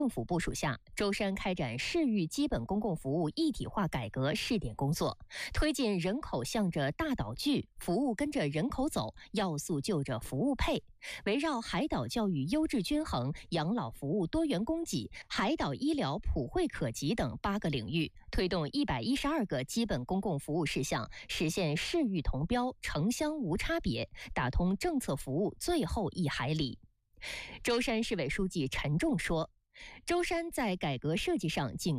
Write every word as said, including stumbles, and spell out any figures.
政府部署下，舟山开展市域基本公共服务一体化改革试点工作，推进人口向着大岛聚、服务跟着人口走、要素就着服务配，围绕海岛教育优质均衡、养老服务多元供给、海岛医疗普惠可及等八个领域，推动一百一十二个基本公共服务事项实现市域同标、城乡无差别，打通政策服务最后一海里。舟山市委书记陈仲说，舟山在改革设计上尽